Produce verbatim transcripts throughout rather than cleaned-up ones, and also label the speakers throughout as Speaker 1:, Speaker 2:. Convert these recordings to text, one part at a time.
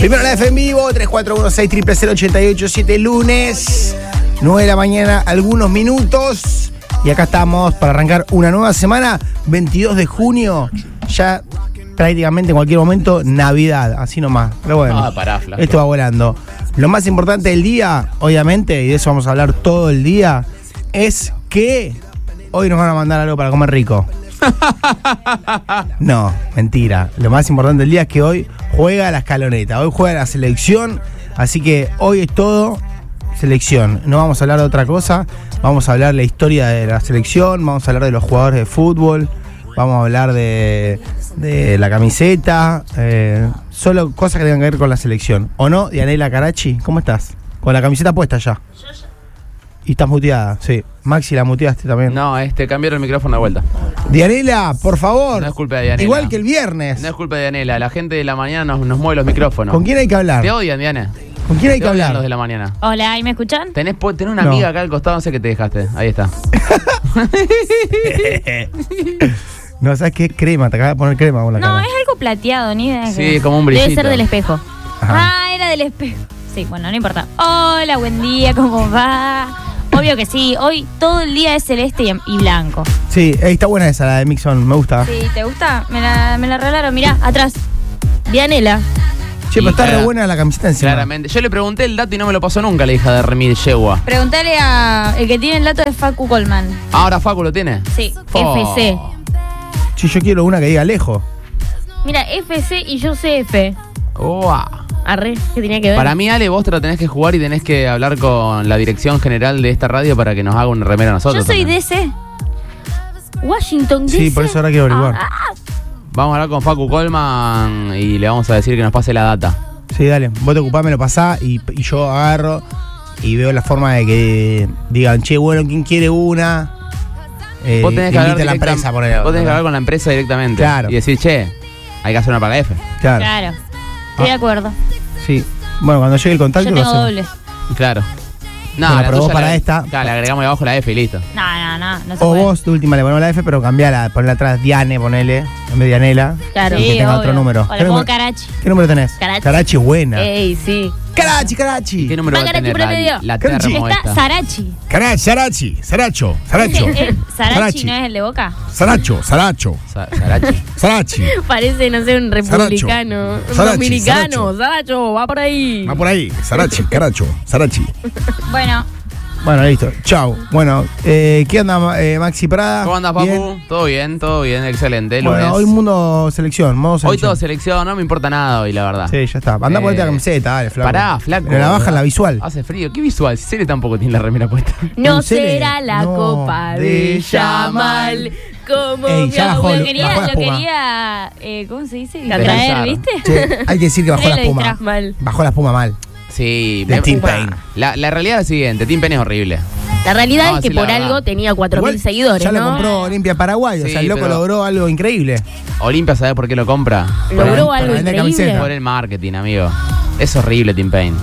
Speaker 1: Primero la F en vivo, tres cuatro uno seis cero cero ocho ocho siete, lunes, nueve de la mañana, algunos minutos. Y acá estamos para arrancar una nueva semana, veintidós de junio, ya prácticamente en cualquier momento, Navidad, así nomás. Pero bueno,
Speaker 2: Ah, pará, flaco.
Speaker 1: esto va volando. Lo más importante del día, obviamente, y de eso vamos a hablar todo el día, es que hoy nos van a mandar algo para comer rico. No, mentira. Lo más importante del día es que hoy juega la escaloneta, hoy juega la selección, así que hoy es todo selección. No vamos a hablar de otra cosa, vamos a hablar de la historia de la selección, vamos a hablar de los jugadores de fútbol, vamos a hablar de, de la camiseta, eh, solo cosas que tengan que ver con la selección. ¿O no, Dianela Carachi? ¿Cómo estás? Con la camiseta puesta ya. Y estás muteada, sí. Maxi, la muteaste también.
Speaker 2: No, este, cambiaron el micrófono de vuelta.
Speaker 1: Dianela, por favor.
Speaker 2: No es culpa de Dianela.
Speaker 1: Igual que el viernes.
Speaker 2: No es culpa de Dianela, la gente de la mañana nos, nos mueve los micrófonos.
Speaker 1: ¿Con quién hay que hablar?
Speaker 2: Te odian, Diana.
Speaker 1: ¿Con quién hay
Speaker 2: Te
Speaker 1: que
Speaker 2: odian
Speaker 1: hablar?
Speaker 2: los de la mañana.
Speaker 3: Hola, ¿y me escuchan?
Speaker 2: Tenés, po- tenés una
Speaker 1: No.
Speaker 2: amiga acá al costado, no sé qué te dejaste. Ahí está.
Speaker 1: No, ¿sabes qué? Crema, te acabas de poner crema con la
Speaker 3: No,
Speaker 1: cara.
Speaker 3: es algo plateado, ni idea.
Speaker 2: Sí,
Speaker 3: qué es.
Speaker 2: como un
Speaker 3: Debe
Speaker 2: brillito.
Speaker 3: ser del espejo.
Speaker 1: Ajá.
Speaker 3: Ah, era del espejo. Sí, bueno, no importa. Hola, buen día, ¿cómo va? Obvio que sí, hoy todo el día es celeste y, y blanco.
Speaker 1: Sí, eh, está buena esa, la de Mixon, me gusta.
Speaker 3: Sí, ¿te gusta? Me la, me la regalaron, mirá, atrás. Dianela.
Speaker 1: Che, pero
Speaker 2: Y
Speaker 1: está
Speaker 2: clara-
Speaker 1: re buena la camiseta encima.
Speaker 2: Claramente. Yo le pregunté el dato y no me lo pasó nunca, la hija de Remil Yegua.
Speaker 3: Preguntale a el que tiene el dato de Facu Colman.
Speaker 2: Ahora Facu lo tiene.
Speaker 3: Sí,
Speaker 2: Oh.
Speaker 3: F C.
Speaker 1: Sí, yo quiero una que diga lejos.
Speaker 3: Mira, F C y yo C F.
Speaker 2: Uah.
Speaker 3: Arre, ¿qué tenía que ver?
Speaker 2: Para mí, Ale, vos te la tenés que jugar y tenés que hablar con la dirección general de esta radio para que nos haga una remera a nosotros.
Speaker 3: Yo soy
Speaker 2: también.
Speaker 3: D C. Washington D C.
Speaker 1: Sí, por eso ahora quiero averiguar.
Speaker 3: Ah, ah.
Speaker 2: Vamos a hablar con Facu Colman y le vamos a decir que nos pase la data.
Speaker 1: Sí, dale, vos te ocupás, me lo pasás y, y yo agarro y veo la forma de que digan, che, bueno, ¿quién quiere una? Eh,
Speaker 2: Vos tenés que
Speaker 1: invita
Speaker 2: hablar
Speaker 1: a la
Speaker 2: directa-
Speaker 1: empresa, por ahí.
Speaker 2: Vos tenés que hablar con la empresa directamente.
Speaker 1: Claro.
Speaker 2: Y decir, che, hay que hacer una paga F.
Speaker 1: Claro,
Speaker 3: Claro, estoy de
Speaker 1: Ah.
Speaker 3: acuerdo.
Speaker 1: sí. Bueno, cuando llegue el contacto
Speaker 3: Yo
Speaker 1: lo
Speaker 3: tengo
Speaker 1: hacemos.
Speaker 3: dobles.
Speaker 2: Claro. No,
Speaker 1: Bueno,
Speaker 2: la
Speaker 1: pero vos
Speaker 2: tuya
Speaker 1: para
Speaker 2: la-
Speaker 1: esta-
Speaker 2: Claro, le agregamos de abajo la F y listo.
Speaker 3: No, no, no, no se
Speaker 1: O
Speaker 3: puede.
Speaker 1: vos, de última, le ponemos la F, pero cambiala, ponle atrás Diane, ponele, en vez de Dianela.
Speaker 3: Claro,
Speaker 1: y que tenga otro
Speaker 3: obvio.
Speaker 1: número.
Speaker 3: O
Speaker 1: ¿Qué
Speaker 3: le pongo
Speaker 1: número,
Speaker 3: Karachi.
Speaker 1: ¿Qué número tenés?
Speaker 3: Karachi.
Speaker 1: Karachi buena.
Speaker 3: Ey, sí.
Speaker 1: Karachi, Karachi.
Speaker 2: ¿Qué número
Speaker 3: Va
Speaker 2: va a
Speaker 3: Karachi
Speaker 2: tener
Speaker 3: por el medio.
Speaker 2: la, la
Speaker 1: Karachi.
Speaker 2: termo
Speaker 3: Está
Speaker 2: esta?
Speaker 3: Sarachi.
Speaker 1: Karachi, Sarachi, Saracho, Saracho.
Speaker 3: Eh, Sarachi
Speaker 1: Sarachi.
Speaker 3: no es el de Boca.
Speaker 1: Saracho, Saracho,
Speaker 2: Sa- Sarachi.
Speaker 1: Sarachi.
Speaker 3: Parece, no sé, un republicano.
Speaker 1: Saracho.
Speaker 3: Un
Speaker 1: Sarachi,
Speaker 3: dominicano. Saracho, va por ahí.
Speaker 1: Va por ahí, Sarachi, Caracho, Sarachi.
Speaker 3: Bueno,
Speaker 1: Bueno, listo. Chau. Bueno, eh, ¿qué onda, eh, Maxi Prada?
Speaker 2: ¿Cómo andas, Papu?
Speaker 1: Bien.
Speaker 2: Todo bien, todo bien, excelente. Lunes.
Speaker 1: Bueno, hoy mundo selección, modo
Speaker 2: Hoy
Speaker 1: selección.
Speaker 2: todo selección, no me importa nada hoy, la verdad.
Speaker 1: Sí, ya está. Anda a
Speaker 2: Eh,
Speaker 1: ponerte la camiseta, dale, flaco.
Speaker 2: Pará, flaco.
Speaker 1: Pero la baja la visual.
Speaker 2: Hace frío. ¿Qué visual? Si Cele tampoco tiene la remera puesta.
Speaker 3: no
Speaker 1: ¿En serio?
Speaker 3: será la
Speaker 1: No,
Speaker 3: copa
Speaker 1: de
Speaker 3: de
Speaker 1: Yamal.
Speaker 3: Yamal. Como
Speaker 1: Ey,
Speaker 3: mi
Speaker 1: ya bajó,
Speaker 3: abuelo.
Speaker 1: lo-
Speaker 3: quería,
Speaker 1: bajó la
Speaker 3: lo
Speaker 1: espuma.
Speaker 3: quería, eh, ¿cómo se dice?
Speaker 2: Descansar.
Speaker 3: Traer, ¿viste?
Speaker 1: Che, hay que decir que bajó
Speaker 3: Él
Speaker 1: la
Speaker 3: lo
Speaker 1: espuma.
Speaker 3: distrajo mal.
Speaker 1: Bajó la espuma mal.
Speaker 2: Sí,
Speaker 1: De
Speaker 2: me-
Speaker 1: Tim Payne.
Speaker 2: La, la realidad es la siguiente, Tim Payne es horrible.
Speaker 3: La realidad
Speaker 2: Vamos a
Speaker 3: es que
Speaker 2: decir la
Speaker 3: por
Speaker 2: verdad.
Speaker 3: algo tenía cuatro mil
Speaker 1: Igual,
Speaker 3: seguidores,
Speaker 1: ya
Speaker 3: ¿no?
Speaker 1: lo compró Olimpia Paraguay. o
Speaker 2: Sí,
Speaker 1: sea, el loco
Speaker 2: pero-
Speaker 1: logró algo increíble.
Speaker 2: Olimpia, ¿sabes por qué lo compra?
Speaker 3: Logró
Speaker 1: Para-
Speaker 3: algo
Speaker 1: para vender
Speaker 3: increíble.
Speaker 1: camisetas.
Speaker 2: Por el marketing, amigo. Es horrible Tim Payne.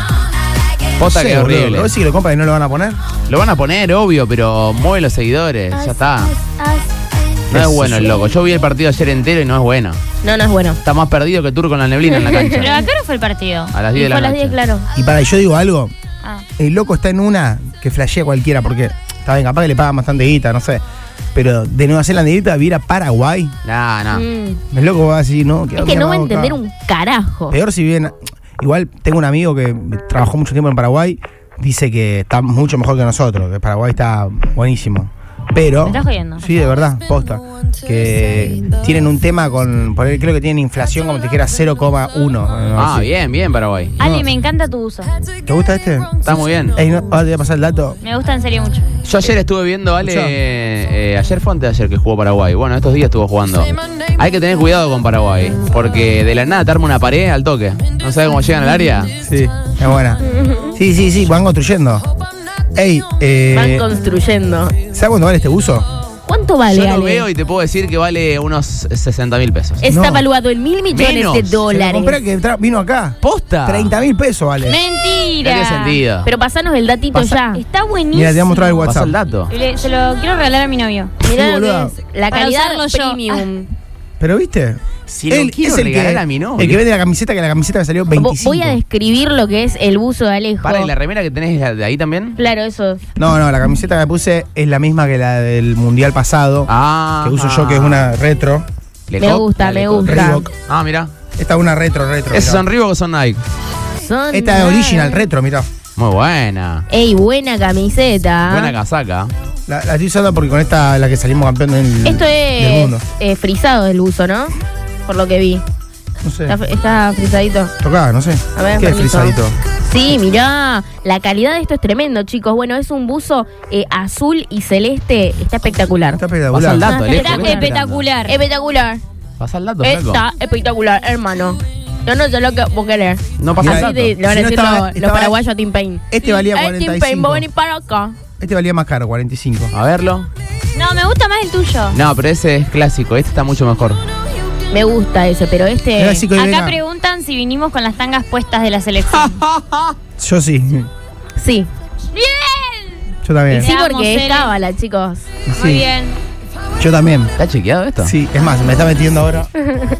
Speaker 2: Posta
Speaker 1: Sí,
Speaker 2: que es
Speaker 1: boludo.
Speaker 2: horrible.
Speaker 1: ¿Vos sí que lo compras y no lo van a poner?
Speaker 2: Lo van a poner, obvio, pero mueve los seguidores. Ya está. No es
Speaker 1: Eso
Speaker 2: bueno el
Speaker 1: sí.
Speaker 2: loco. Yo vi el partido ayer entero y no es bueno.
Speaker 3: No, no es bueno.
Speaker 2: Está más perdido que Turco en la neblina en la
Speaker 3: Pero
Speaker 2: cancha.
Speaker 3: ¿a qué hora fue el partido?
Speaker 2: A las
Speaker 3: Y
Speaker 2: diez de la
Speaker 3: fue a las
Speaker 2: noche.
Speaker 3: diez, claro.
Speaker 1: Y para, yo digo algo.
Speaker 3: Ah.
Speaker 1: El loco está en una que flashea cualquiera, porque está bien, capaz que le pagan bastante guita, no sé. Pero de Nueva Zelanda a ir a Paraguay,
Speaker 2: No, no.
Speaker 3: Mm.
Speaker 1: el loco va a decir, no, ¿qué-
Speaker 3: Es
Speaker 1: qué
Speaker 3: que no va a
Speaker 1: hago
Speaker 3: entender
Speaker 1: acá?
Speaker 3: un carajo.
Speaker 1: Peor si bien. Igual tengo un amigo que trabajó mucho tiempo en Paraguay, dice que está mucho mejor que nosotros, que Paraguay está buenísimo. Pero.
Speaker 3: Me estás jodiendo.
Speaker 1: Sí, de verdad, posta. Que tienen un tema con. Por ahí creo que tienen inflación como te dijera cero coma uno.
Speaker 2: Ah, bien, bien, Paraguay.
Speaker 3: Ale, me encanta tu uso.
Speaker 1: ¿Te gusta este?
Speaker 2: Está muy bien.
Speaker 1: Ey, no, ahora te voy a pasar el dato.
Speaker 3: Me gusta en serio mucho.
Speaker 2: Yo ayer estuve viendo, Ale,
Speaker 1: Escuchá.
Speaker 2: eh, ayer fue antes de ayer que jugó Paraguay. Bueno, estos días estuvo jugando. Hay que tener cuidado con Paraguay, porque de la nada te arma una pared al toque. ¿No sabes cómo llegan al área?
Speaker 1: Sí, es buena. Sí, sí, sí, van construyendo. Ey,
Speaker 3: Van
Speaker 1: eh,
Speaker 3: construyendo.
Speaker 1: ¿sabes cuánto vale este buzo?
Speaker 3: ¿Cuánto vale,
Speaker 2: Yo lo
Speaker 3: Ale?
Speaker 2: veo y te puedo decir que vale unos sesenta mil pesos.
Speaker 3: Está
Speaker 1: No.
Speaker 3: valuado en mil millones
Speaker 2: Menos.
Speaker 3: de
Speaker 2: Se lo
Speaker 3: dólares.
Speaker 1: Se lo compré que tra- vino acá.
Speaker 2: ¿Posta?
Speaker 1: treinta mil pesos vale.
Speaker 3: Mentira.
Speaker 2: ¿En qué sentido?
Speaker 3: Pero pasanos el datito
Speaker 2: Pasa-
Speaker 3: ya. Está buenísimo.
Speaker 1: Mira, te voy a mostrar el
Speaker 2: Pasa
Speaker 1: WhatsApp.
Speaker 2: el dato.
Speaker 3: Le- se lo quiero regalar a mi novio.
Speaker 1: Sí,
Speaker 3: Mirá lo
Speaker 1: boluda.
Speaker 3: que es. La
Speaker 4: Para
Speaker 3: calidad
Speaker 4: usarlo yo.
Speaker 3: premium.
Speaker 1: Pero viste,
Speaker 2: Si lo
Speaker 1: Él
Speaker 2: quiero
Speaker 1: es el
Speaker 2: regalar
Speaker 1: que,
Speaker 2: a mi novio.
Speaker 1: el que vende la camiseta, que la camiseta me salió
Speaker 4: Vo-
Speaker 1: veinticinco.
Speaker 4: Voy a describir lo que es el buzo de Alejo.
Speaker 2: Para, ¿y la remera que tenés es la de ahí también?
Speaker 4: Claro, eso.
Speaker 1: No, no, la camiseta que me puse es la misma que la del mundial pasado.
Speaker 2: Ah.
Speaker 1: Que uso yo, que es una retro.
Speaker 2: ¿Le
Speaker 4: Me
Speaker 2: co-
Speaker 4: gusta,
Speaker 2: la
Speaker 4: me
Speaker 2: le co-
Speaker 4: gusta.
Speaker 1: Reebok.
Speaker 2: Ah, mirá.
Speaker 1: Esta es una retro, retro.
Speaker 2: ¿Esos
Speaker 1: mirá.
Speaker 2: son Reebok o son Nike?
Speaker 4: Son
Speaker 1: Esta es original, retro, mirá.
Speaker 2: Muy buena.
Speaker 4: Ey, buena camiseta.
Speaker 2: Buena casaca.
Speaker 1: La, la estoy usando porque con esta es la que salimos campeón del,
Speaker 4: Esto
Speaker 1: del
Speaker 4: es
Speaker 1: mundo.
Speaker 4: eh, frisado el buzo, ¿no? Por lo que vi.
Speaker 1: No sé.
Speaker 4: Está, está frisadito.
Speaker 1: Tocaba, no sé.
Speaker 4: A ver,
Speaker 1: ¿Qué es
Speaker 4: permiso.
Speaker 1: frisadito?
Speaker 4: Sí, mirá, la calidad de esto es tremendo, chicos. Bueno, es un buzo eh, azul y celeste. Está espectacular.
Speaker 1: Está
Speaker 2: Pasa el
Speaker 1: espectacular.
Speaker 2: dato,
Speaker 4: Ah,
Speaker 2: Alejo,
Speaker 4: está
Speaker 2: ¿qué estás
Speaker 3: espectacular.
Speaker 4: Espectacular.
Speaker 2: esperando? Pasa el dato, flaco.
Speaker 4: Está espectacular, hermano. Yo no sé lo que vos querés.
Speaker 2: No pasa el
Speaker 4: Así
Speaker 2: dato.
Speaker 4: te- le van
Speaker 1: Si
Speaker 4: a
Speaker 1: no
Speaker 4: decir
Speaker 1: estaba-
Speaker 4: los, los
Speaker 1: estaba-
Speaker 4: paraguayos a Tim Payne.
Speaker 1: Este valía
Speaker 4: Eh,
Speaker 1: cuarenta y
Speaker 4: Tim Payne,
Speaker 1: cinco.
Speaker 4: vos venís para acá.
Speaker 1: Este valía más caro, cuarenta y cinco.
Speaker 2: A verlo.
Speaker 3: No, me gusta más el tuyo.
Speaker 2: No, pero ese es clásico. Este está mucho mejor.
Speaker 4: Me gusta ese, pero este...
Speaker 1: Era así que
Speaker 3: Acá
Speaker 1: venga.
Speaker 3: preguntan si vinimos con las tangas puestas de la selección.
Speaker 1: Yo sí.
Speaker 4: Sí.
Speaker 3: ¡Bien!
Speaker 1: Yo también.
Speaker 4: Y sí,
Speaker 3: Vamos,
Speaker 4: porque es
Speaker 3: Cele.
Speaker 4: cábala, chicos.
Speaker 1: Sí.
Speaker 3: Muy bien.
Speaker 1: Yo también.
Speaker 2: ¿Está chequeado esto?
Speaker 1: Sí, es más, me está metiendo ahora.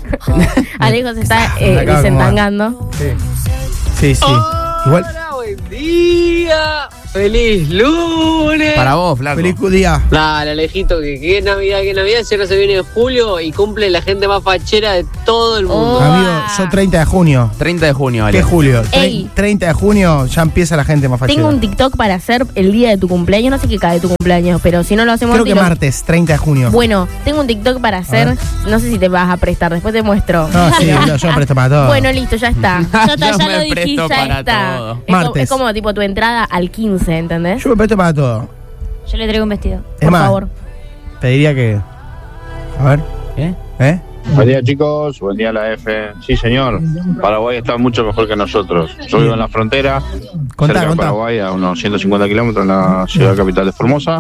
Speaker 4: Alejo se está
Speaker 1: Me
Speaker 4: eh,
Speaker 1: acabo de
Speaker 4: desentangando.
Speaker 1: Sí. Sí, sí. Igual.
Speaker 5: Buen día, feliz lunes.
Speaker 2: Para vos, flaco.
Speaker 1: Feliz día.
Speaker 5: Dale, Alejito, que qué Navidad, qué Navidad, si ahora se viene en julio y cumple la gente más fachera de todo el mundo.
Speaker 4: Oh.
Speaker 1: Amigo, yo treinta de junio.
Speaker 2: treinta de junio,
Speaker 1: ¿Qué
Speaker 2: Alejo.
Speaker 1: julio? Tre-
Speaker 4: Ey.
Speaker 1: treinta de junio ya empieza la gente más fachera.
Speaker 4: Tengo un TikTok para hacer el día de tu cumpleaños. No sé qué cae de tu cumpleaños, pero si no lo hacemos
Speaker 1: Creo que
Speaker 4: antes, lo-
Speaker 1: martes, treinta de junio.
Speaker 4: Bueno, tengo un TikTok para hacer.
Speaker 1: ver.
Speaker 4: No sé si te vas a prestar, después te muestro.
Speaker 1: No, sí, yo, yo presto para todo.
Speaker 4: Bueno, listo, ya está.
Speaker 3: Ya está,
Speaker 2: Yo
Speaker 3: ya
Speaker 2: me
Speaker 3: lo dijiste.
Speaker 2: presto
Speaker 4: Ya
Speaker 2: para
Speaker 4: está.
Speaker 2: todo.
Speaker 4: Es, como,
Speaker 1: Martes.
Speaker 4: es como tipo tu entrada al quince, ¿entendés?
Speaker 1: yo me presto para todo.
Speaker 3: Yo le traigo un vestido.
Speaker 1: Es
Speaker 4: Por
Speaker 1: más,
Speaker 4: favor.
Speaker 1: te diría que. A ver,
Speaker 2: ¿Eh?
Speaker 1: ¿eh?
Speaker 6: Buen día chicos, buen día la F. Sí señor, Paraguay está mucho mejor que nosotros. Yo vivo en la frontera,
Speaker 1: Contá,
Speaker 6: cerca de
Speaker 1: contá.
Speaker 6: Paraguay, a unos ciento cincuenta kilómetros en la ciudad capital de Formosa.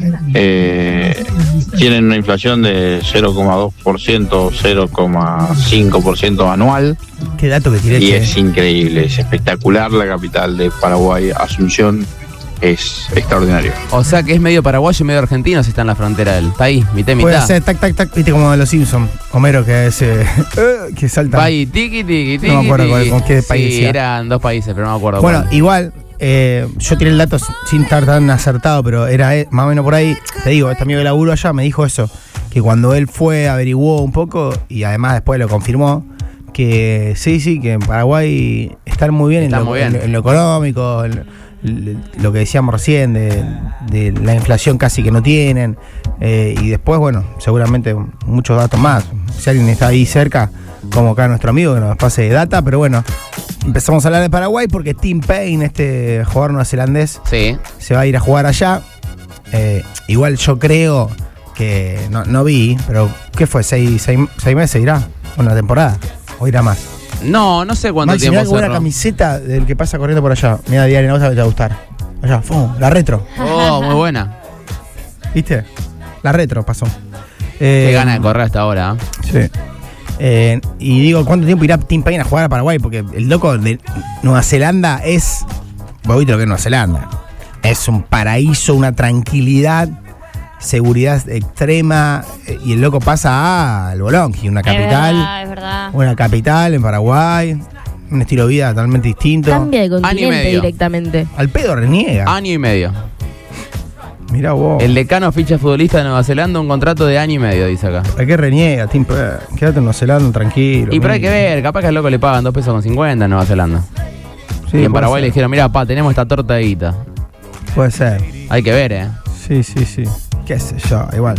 Speaker 6: Eh, tienen una inflación de cero coma dos por ciento, cero coma cinco por ciento anual
Speaker 1: Qué dato que tiré,
Speaker 6: y
Speaker 1: che.
Speaker 6: es increíble, es espectacular la capital de Paraguay, Asunción. Es extraordinario.
Speaker 2: O sea que es medio paraguayo y medio argentino si está en la frontera él. Está ahí, mitad y
Speaker 1: Puede
Speaker 2: mitad.
Speaker 1: ser tac, tac, tac, viste como de los Simpsons. Homero que es. eh, que salta.
Speaker 2: Va ahí, tiqui, tiqui, tiqui.
Speaker 1: No me acuerdo
Speaker 2: tiqui.
Speaker 1: cuál- con qué país
Speaker 2: Sí,
Speaker 1: decía.
Speaker 2: eran dos países, pero no me acuerdo
Speaker 1: Bueno,
Speaker 2: cuál.
Speaker 1: igual, eh, yo tiré el dato sin estar tan acertado, pero era eh, más o menos por ahí. Te digo, este amigo de laburo allá me dijo eso, que cuando él fue, averiguó un poco y además después lo confirmó, que sí, sí, que en Paraguay están muy bien,
Speaker 2: Está
Speaker 1: en, lo,
Speaker 2: muy bien.
Speaker 1: en lo- en lo económico, en- en lo que decíamos recién, de, de la inflación casi que no tienen, eh, y después, bueno, seguramente muchos datos más. Si alguien está ahí cerca, como acá nuestro amigo, que nos pase data, pero bueno, empezamos a hablar de Paraguay porque Tim Payne, este jugador neozelandés,
Speaker 2: Sí.
Speaker 1: se va a ir a jugar allá. Eh, igual yo creo que, no, no vi, pero ¿qué fue? ¿Seis, seis, seis meses irá? ¿Una temporada? ¿O irá más?
Speaker 2: No, no sé cuánto
Speaker 1: Maxi,
Speaker 2: tiempo
Speaker 1: mirá qué buena
Speaker 2: cerró.
Speaker 1: camiseta del que pasa corriendo por allá. Mira, Diario, no sabes te va a gustar. Allá, ¡fum! La retro.
Speaker 2: Oh, muy buena.
Speaker 1: ¿Viste? La retro pasó. Eh,
Speaker 2: Qué gana de correr hasta ahora. ¿eh?
Speaker 1: Sí. Eh, y digo, ¿cuánto tiempo irá Tim Payne a jugar a Paraguay? Porque el loco de Nueva Zelanda es. Vos viste lo que es Nueva Zelanda. Es un paraíso, una tranquilidad, seguridad extrema. eh, Y el loco pasa al Bolonqui, una
Speaker 3: Es
Speaker 1: capital.
Speaker 3: verdad, es verdad.
Speaker 1: Una capital en Paraguay. Un estilo de vida totalmente distinto.
Speaker 4: Cambia de
Speaker 2: Año y
Speaker 4: continente
Speaker 2: medio.
Speaker 4: directamente.
Speaker 1: Al pedo reniega.
Speaker 2: Año y medio.
Speaker 1: Mirá vos.
Speaker 2: El decano ficha futbolista de Nueva Zelanda, un contrato de año y medio, dice acá.
Speaker 1: ¿A qué reniega, Tim Payne? Quédate en Nueva Zelanda tranquilo.
Speaker 2: Y pero hay que
Speaker 1: mira.
Speaker 2: ver, capaz que al loco le pagan dos pesos con cincuenta en Nueva Zelanda.
Speaker 1: Sí,
Speaker 2: y en
Speaker 1: puede
Speaker 2: Paraguay le
Speaker 1: ser.
Speaker 2: dijeron, mira, pa, tenemos esta torta de guita.
Speaker 1: Puede ser.
Speaker 2: Hay que ver, eh.
Speaker 1: Sí, sí, sí. Qué sé yo, igual.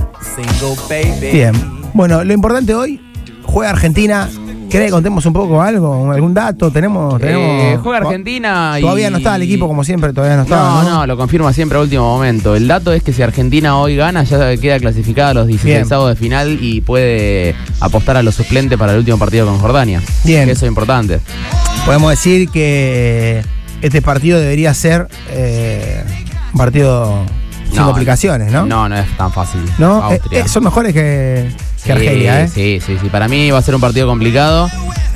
Speaker 1: Bien. Bueno, lo importante hoy, juega Argentina. ¿Querés que contemos un poco algo? ¿Algún dato? Tenemos. tenemos
Speaker 2: Eh, juega Argentina y...
Speaker 1: Todavía no está el equipo como siempre, todavía no está.
Speaker 2: No,
Speaker 1: No,
Speaker 2: no, lo confirma siempre a último momento. El dato es que si Argentina hoy gana, ya queda clasificada a los dieciséis de final y puede apostar a los suplentes para el último partido con Jordania.
Speaker 1: Bien.
Speaker 2: Que eso es importante.
Speaker 1: Podemos decir que este partido debería ser eh, un partido sin
Speaker 2: No,
Speaker 1: complicaciones, ¿no?
Speaker 2: No, no es tan fácil.
Speaker 1: ¿No? Eh,
Speaker 2: Austria.
Speaker 1: eh, son mejores que, que Argelia, ¿eh?
Speaker 2: Sí, sí, sí. Para mí va a ser un partido complicado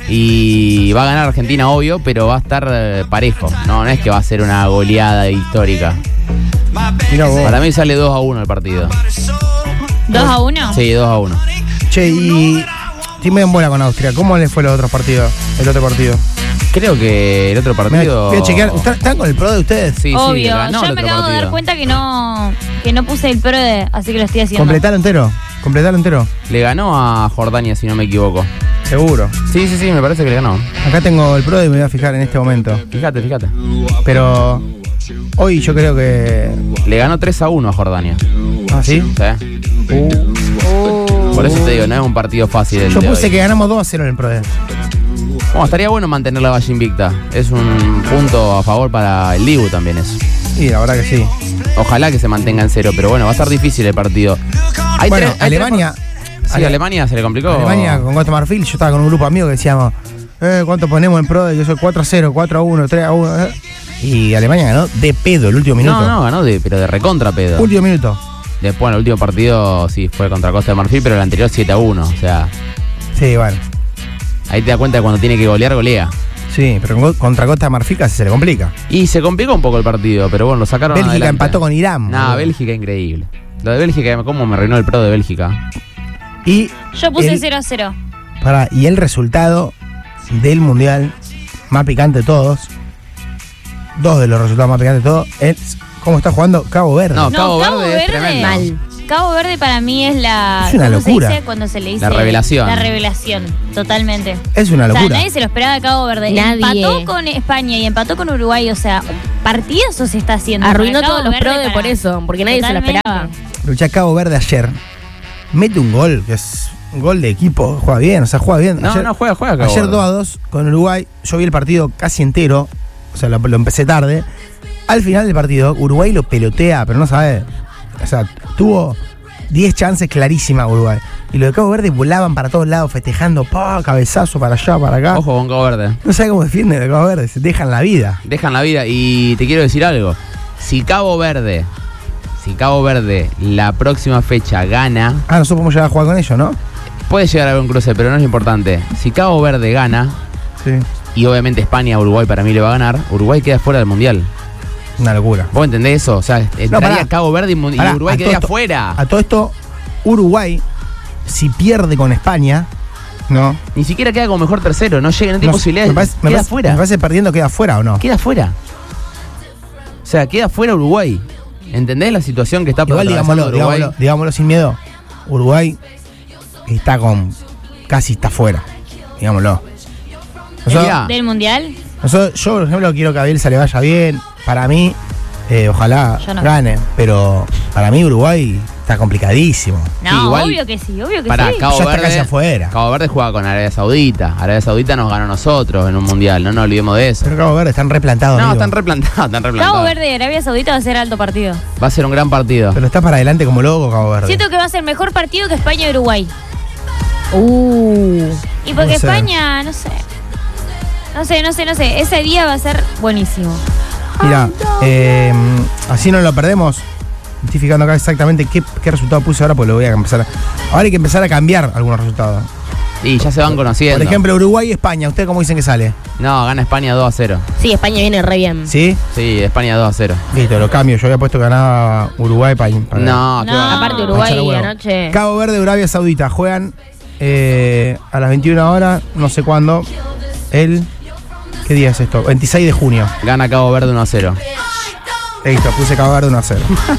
Speaker 2: y va a ganar Argentina, obvio, pero va a estar eh, parejo. No, no es que va a ser una goleada histórica.
Speaker 1: Mirá vos.
Speaker 2: Para mí sale dos a uno el partido.
Speaker 3: ¿Dos a uno?
Speaker 2: Sí, dos a uno.
Speaker 1: Che, y estoy medio en bola con Austria. ¿Cómo les fue el otro partido? El otro partido.
Speaker 2: Creo que el otro partido.
Speaker 1: Voy a chequear. ¿Están con el pro de ustedes?
Speaker 2: Sí,
Speaker 3: Obvio,
Speaker 2: sí, ganó
Speaker 3: yo
Speaker 2: el
Speaker 3: me
Speaker 2: otro
Speaker 3: acabo de
Speaker 2: partido.
Speaker 3: dar cuenta que no que no puse el pro de, así que lo estoy haciendo.
Speaker 1: Completalo entero. Completalo entero.
Speaker 2: Le ganó a Jordania, si no me equivoco.
Speaker 1: Seguro.
Speaker 2: Sí, sí, sí, me parece que le ganó.
Speaker 1: Acá tengo el pro y me voy a fijar en este momento.
Speaker 2: Fíjate, fíjate.
Speaker 1: Pero hoy yo creo que.
Speaker 2: Le ganó tres a uno a Jordania.
Speaker 1: ¿Ah, sí?
Speaker 2: Sí.
Speaker 1: Uh.
Speaker 2: Por eso te digo, no es un partido fácil el
Speaker 1: Yo
Speaker 2: de
Speaker 1: puse
Speaker 2: hoy.
Speaker 1: que ganamos dos a cero en el pro de.
Speaker 2: Bueno, estaría bueno mantener la valla invicta. Es un punto a favor para el Dibu también eso.
Speaker 1: Sí, la verdad que sí.
Speaker 2: Ojalá que se mantenga en cero, pero bueno, va a estar difícil el partido. Hay
Speaker 1: Bueno,
Speaker 2: tres- hay tres
Speaker 1: Alemania.
Speaker 2: por- Sí,
Speaker 1: Ale-
Speaker 2: Alemania se le complicó.
Speaker 1: Alemania con Costa Marfil. Yo estaba con un grupo de amigos que decíamos, eh, ¿cuánto ponemos en pro de? Yo soy cuatro a cero, cuatro a uno, tres a uno. eh. Y Alemania ganó de pedo el último minuto.
Speaker 2: No, no, ganó de, pero de recontra pedo.
Speaker 1: Último minuto.
Speaker 2: Después, bueno, el último partido sí fue contra Costa de Marfil, pero el anterior siete a uno. O sea,
Speaker 1: Sí, bueno.
Speaker 2: ahí te das cuenta que cuando tiene que golear, golea.
Speaker 1: Sí, pero con- contra Costa Marfil casi se le complica.
Speaker 2: Y se complicó un poco el partido, pero bueno, lo sacaron
Speaker 1: Bélgica
Speaker 2: adelante.
Speaker 1: empató con Irán.
Speaker 2: No,
Speaker 1: boludo.
Speaker 2: Bélgica increíble. Lo de Bélgica, ¿cómo me arruinó el pro de Bélgica?
Speaker 1: Y
Speaker 3: Yo puse
Speaker 1: el-
Speaker 3: cero a cero.
Speaker 1: Pará, y el resultado del mundial más picante de todos, dos de los resultados más picantes de todos, es cómo está jugando Cabo Verde.
Speaker 2: No,
Speaker 3: No,
Speaker 2: Cabo,
Speaker 3: Cabo
Speaker 2: Verde, es
Speaker 3: Verde.
Speaker 2: tremendo.
Speaker 4: Mal.
Speaker 3: Cabo Verde para mí es la.
Speaker 1: Es una
Speaker 3: ¿cómo
Speaker 1: locura.
Speaker 3: se dice cuando se le dice?
Speaker 2: La revelación.
Speaker 3: La revelación, totalmente.
Speaker 1: Es una
Speaker 3: O sea,
Speaker 1: locura.
Speaker 3: nadie se lo esperaba de Cabo Verde.
Speaker 4: Nadie.
Speaker 3: Empató con España y empató con Uruguay. O sea, un partidazo se está haciendo.
Speaker 4: Arruinó
Speaker 3: para Cabo
Speaker 4: todos los
Speaker 3: Verde
Speaker 4: pro de
Speaker 3: para-
Speaker 4: por eso, porque nadie se lo
Speaker 3: Totalmente.
Speaker 4: esperaba.
Speaker 1: Lucha Cabo Verde ayer. Mete un gol, que es un gol de equipo, juega bien, o sea, juega bien.
Speaker 2: No,
Speaker 1: ayer,
Speaker 2: no, juega, juega Cabo
Speaker 1: Ayer
Speaker 2: Verde.
Speaker 1: dos a dos con Uruguay. Yo vi el partido casi entero, o sea, lo, lo empecé tarde. Al final del partido, Uruguay lo pelotea, pero no sabe. O sea, tuvo diez chances clarísimas Uruguay. Y los de Cabo Verde volaban para todos lados, festejando, pa, cabezazo para allá, para acá.
Speaker 2: Ojo con Cabo Verde.
Speaker 1: No sabe cómo defienden de Cabo Verde, se dejan la vida.
Speaker 2: Dejan la vida. Y te quiero decir algo. Si Cabo Verde, si Cabo Verde la próxima fecha gana,
Speaker 1: Ah, nosotros podemos llegar a jugar con ellos, ¿no?
Speaker 2: puede llegar a haber un cruce, pero no es importante. Si Cabo Verde gana,
Speaker 1: Sí.
Speaker 2: y obviamente España a Uruguay para mí le va a ganar, Uruguay queda fuera del Mundial.
Speaker 1: Una locura.
Speaker 2: ¿Vos entendés eso? O sea, entraría
Speaker 1: pará.
Speaker 2: Cabo Verde y, Mun- y
Speaker 1: Pará,
Speaker 2: Uruguay
Speaker 1: a
Speaker 2: quedaría
Speaker 1: todo esto-
Speaker 2: fuera.
Speaker 1: A todo esto, Uruguay, si pierde con España, ¿no?
Speaker 2: Ni siquiera queda como mejor tercero, no llega, no tiene
Speaker 1: No,
Speaker 2: posibilidades.
Speaker 1: me parece, me
Speaker 2: queda
Speaker 1: parece-
Speaker 2: fuera.
Speaker 1: me parece perdiendo queda fuera o no.
Speaker 2: Queda fuera. O sea, queda fuera Uruguay. ¿Entendés la situación que está
Speaker 1: Igual
Speaker 2: atravesando
Speaker 1: digámoslo,
Speaker 2: Uruguay?
Speaker 1: digámoslo, digámoslo sin miedo. Uruguay está con. Casi está fuera. Digámoslo. Nosotros,
Speaker 2: Mirá.
Speaker 3: Del mundial.
Speaker 1: nosotros- yo, por ejemplo, quiero que a Bielsa le vaya bien. Para mí, eh, ojalá
Speaker 3: Yo no.
Speaker 1: gane. Pero para mí, Uruguay está complicadísimo.
Speaker 3: No,
Speaker 2: Sí, igual-
Speaker 3: obvio que sí, obvio que
Speaker 2: Pará,
Speaker 3: sí.
Speaker 2: Cabo
Speaker 1: Ya está
Speaker 2: Verde,
Speaker 1: casi afuera.
Speaker 2: Cabo Verde juega con Arabia Saudita. Arabia Saudita nos ganó a nosotros en un mundial, no nos olvidemos de eso.
Speaker 1: Pero Cabo Verde están replantados.
Speaker 2: No,
Speaker 1: amigo.
Speaker 2: están replantados, están replantados.
Speaker 3: Cabo Verde y Arabia Saudita va a ser alto partido.
Speaker 2: Va a ser un gran partido.
Speaker 1: Pero está para adelante como loco, Cabo Verde.
Speaker 3: Siento que va a ser mejor partido que España y Uruguay.
Speaker 4: Uh.
Speaker 3: Y porque
Speaker 1: No sé.
Speaker 3: España, no sé. No sé, no sé, no sé. Ese día va a ser buenísimo.
Speaker 1: Mira, eh, así no lo perdemos. Estoy fijando acá exactamente qué, qué resultado puse ahora, pues lo voy a empezar. a- Ahora hay que empezar a cambiar algunos resultados.
Speaker 2: Y ya se van conociendo.
Speaker 1: Por ejemplo, Uruguay y España. ¿Ustedes cómo dicen que sale?
Speaker 2: No, gana España dos a cero.
Speaker 4: Sí, España viene re bien.
Speaker 1: ¿Sí?
Speaker 2: Sí, España dos a cero.
Speaker 1: Listo, lo cambio. Yo había puesto que ganaba Uruguay para. para
Speaker 2: No, qué
Speaker 3: No.
Speaker 2: va.
Speaker 4: Aparte
Speaker 1: para
Speaker 4: Uruguay
Speaker 1: echarle huevo.
Speaker 4: anoche.
Speaker 1: Cabo Verde, Arabia Saudita. Juegan eh, a las veintiuna horas, no sé cuándo. El. ¿Qué día es esto? veintiséis de junio.
Speaker 2: Gana Cabo Verde uno a cero.
Speaker 1: Listo, puse Cabo Verde uno a cero.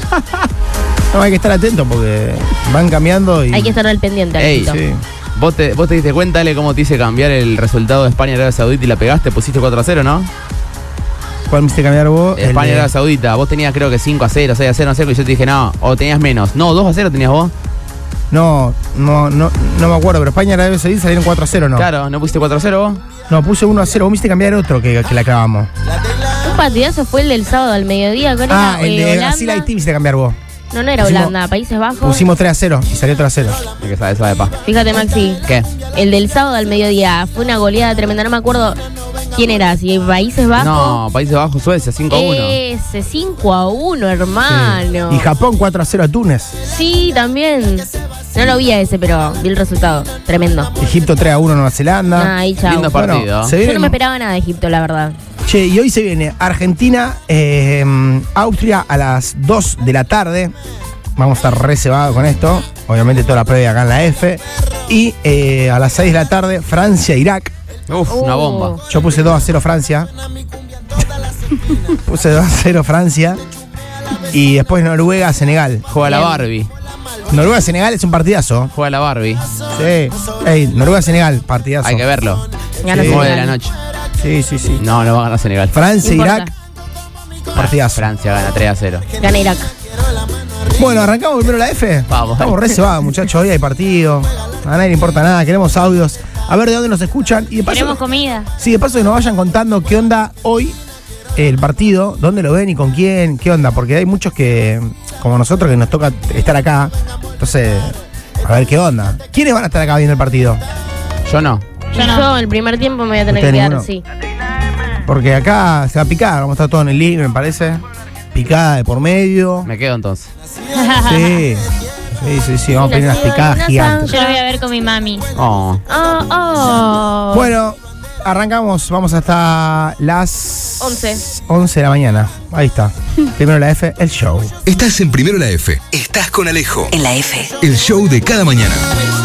Speaker 1: No, hay que estar atento porque van cambiando y.
Speaker 4: Hay que estar al pendiente.
Speaker 2: Ey,
Speaker 4: Alexito.
Speaker 1: Sí.
Speaker 2: ¿Vos te, vos te diste cuenta, Ale, cómo te hice cambiar el resultado de España y Arabia Saudita y la pegaste? Pusiste cuatro a cero, ¿no?
Speaker 1: ¿Cuál me hiciste cambiar vos? El
Speaker 2: España y
Speaker 1: de-
Speaker 2: Arabia Saudita. Vos tenías creo que cinco a cero, seis a cero, no sé, y yo te dije no. O tenías menos. No, dos a cero tenías vos.
Speaker 1: No, no, no, no me acuerdo, pero España y Arabia Saudita salieron cuatro a cero, ¿no?
Speaker 2: Claro, ¿no pusiste cuatro a cero vos?
Speaker 1: No, puse uno a cero. Vos me hiciste cambiar otro que, que le acabamos.
Speaker 4: Un partidazo fue el del sábado al mediodía. ¿Cuál
Speaker 1: Ah,
Speaker 4: era?
Speaker 1: el
Speaker 4: Eh,
Speaker 1: de
Speaker 4: Holanda.
Speaker 1: Brasil Haití me hiciste cambiar vos.
Speaker 4: No, no era
Speaker 1: Pusimos-
Speaker 4: Holanda, Países Bajos.
Speaker 1: Pusimos tres a cero y salió tres a cero.
Speaker 2: Es que sabe, sabe pa.
Speaker 4: Fíjate, Maxi.
Speaker 2: ¿Qué?
Speaker 4: El del sábado al mediodía fue una goleada tremenda. No me acuerdo quién era. Si Países Bajos.
Speaker 2: No, Países Bajos, Suecia, cinco a uno.
Speaker 4: Ese, cinco a uno, hermano.
Speaker 1: Y Japón cuatro a cero a Túnez.
Speaker 4: Sí, también. No lo vi a ese, pero vi el resultado. Tremendo.
Speaker 1: Egipto tres a uno a Nueva Zelanda.
Speaker 4: Ah, ahí, chao.
Speaker 2: Lindo
Speaker 1: Bueno,
Speaker 2: partido.
Speaker 1: se
Speaker 4: Yo
Speaker 1: viene-
Speaker 4: no me esperaba nada de Egipto, la verdad.
Speaker 1: Che, y hoy se viene Argentina, eh, Austria a las dos de la tarde. Vamos a estar reservados con esto. Obviamente toda la previa acá en la F. Y eh, a las seis de la tarde, Francia-Irak.
Speaker 2: Uf,
Speaker 4: Uh.
Speaker 2: una bomba.
Speaker 1: Yo puse dos a cero Francia. Puse dos a cero Francia. Y después Noruega-Senegal.
Speaker 2: Juega la Barbie.
Speaker 1: Noruega-Senegal es un partidazo.
Speaker 2: Juega la Barbie.
Speaker 1: Sí. Ey, Noruega-Senegal, partidazo.
Speaker 2: Hay que verlo.
Speaker 4: Gana
Speaker 1: Sí.
Speaker 2: nueve de
Speaker 4: Senegal.
Speaker 2: la noche.
Speaker 1: Sí, sí, sí.
Speaker 2: No, no va a ganar Senegal.
Speaker 1: Francia-Irak, partidazo.
Speaker 2: Francia gana tres a cero.
Speaker 4: Gana Irak.
Speaker 1: Bueno, arrancamos primero la F.
Speaker 2: Vamos.
Speaker 1: Estamos re cebados, muchachos. Hoy hay partido. A nadie le importa nada. Queremos audios. A ver de dónde nos escuchan. Y de paso,
Speaker 3: Queremos comida.
Speaker 1: sí, de paso que nos vayan contando qué onda hoy el partido, dónde lo ven y con quién, qué onda. Porque hay muchos que, como nosotros, que nos toca estar acá. Entonces, a ver qué onda. ¿Quiénes van a estar acá viendo el partido?
Speaker 2: Yo no.
Speaker 3: Yo
Speaker 4: Yo,
Speaker 3: no.
Speaker 4: el primer tiempo me voy a tener
Speaker 1: ¿Usted
Speaker 4: que quedar,
Speaker 1: ninguno?
Speaker 4: sí.
Speaker 1: Porque acá se va a picar. Vamos a estar todos en el link, me parece. Picada de por medio.
Speaker 2: Me quedo entonces.
Speaker 1: Sí. Sí, sí, sí. Vamos a pedir unas picadas gigantes.
Speaker 3: Yo lo voy a ver con mi mami.
Speaker 2: Oh.
Speaker 4: Oh, oh.
Speaker 1: Bueno, arrancamos, vamos hasta las
Speaker 4: Once.
Speaker 1: once de la mañana. Ahí está. Primero la F, el show.
Speaker 7: Estás en Primero la F. Estás con Alejo.
Speaker 8: En la F.
Speaker 7: El show de cada mañana.